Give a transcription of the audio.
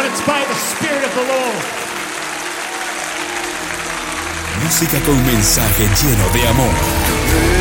but it's by the Spirit of the Lord. Música con mensaje lleno de amor.